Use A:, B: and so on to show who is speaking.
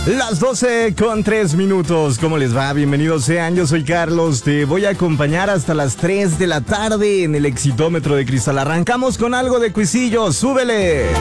A: Las 12:03. ¿Cómo les va? Bienvenidos sean, yo soy Carlos. Te voy a acompañar hasta las 3 de la tarde en el Exitómetro de Cristal. Arrancamos con algo de cuisillo, súbele.